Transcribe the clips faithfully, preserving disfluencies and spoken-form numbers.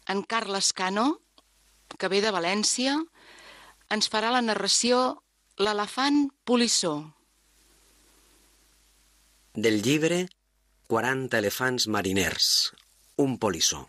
en Carles Cano, que ve de València, ens farà la narració L'elefant polissó. Del llibre quaranta elefants mariners, un polissó.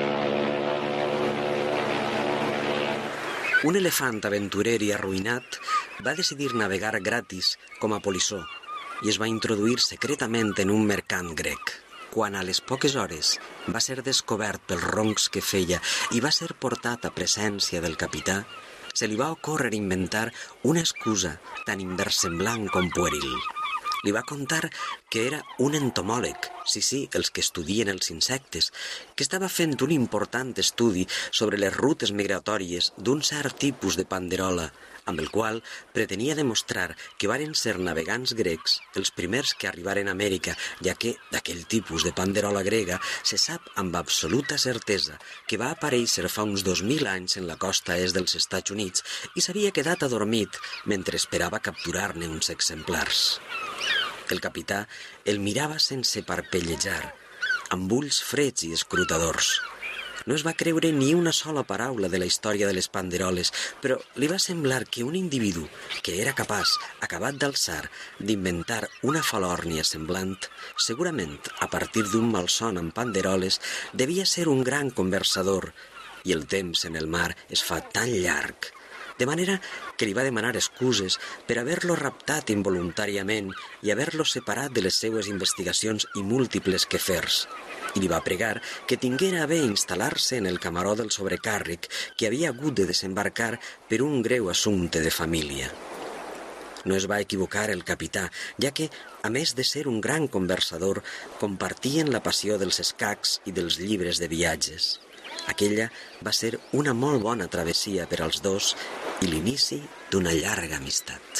Un elefant aventurer i arruïnat va decidir navegar gratis com a polissó i es va introduir secretament en un mercant grec. Quan a les poques hores va ser descobert pels roncs que feia i va ser portat a presència del capità, se li va ocórrer inventar una excusa tan inversemblant com pueril. Li va contar que era un entomòleg, sí, sí, els que estudien els insectes, que estava fent un important estudi sobre les rutes migratòries d'un cert tipus de panderola, amb el qual pretenia demostrar que varen ser navegants grecs els primers que arribaren a Amèrica, ja que d'aquell tipus de panderola grega se sap amb absoluta certesa que va aparèixer fa uns dos mil anys en la costa est dels Estats Units i s'havia quedat adormit mentre esperava capturar-ne uns exemplars. El capità el mirava sense parpellejar, amb ulls freds i escrutadors. No es va creure ni una sola paraula de la història de les panderoles, però li va semblar que un individu que era capaç, acabat d'alçar, d'inventar una falòrnia semblant, segurament a partir d'un malson amb panderoles, devia ser un gran conversador, i el temps en el mar es fa tan llarg, de manera que li va demanar excuses per haver-lo raptat involuntàriament i haver-lo separat de les seues investigacions i múltiples quefers, i li va pregar que tinguera a bé instal·lar-se en el camaró del sobrecàrrec que havia hagut de desembarcar per un greu assumpte de família. No es va equivocar el capità, ja que, a més de ser un gran conversador, compartien la passió dels escacs i dels llibres de viatges. Aquella va ser una molt bona travessia per als dos i l'inici d'una llarga amistat.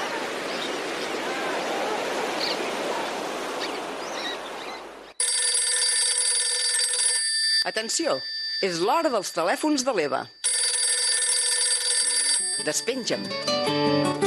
Atenció, és l'hora dels telèfons de l'Eva. Despenja'm.